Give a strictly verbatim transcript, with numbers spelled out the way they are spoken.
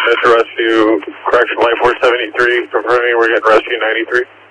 Metro Rescue, correction, Life four seventy-three, confirming we're getting Rescue ninety-three.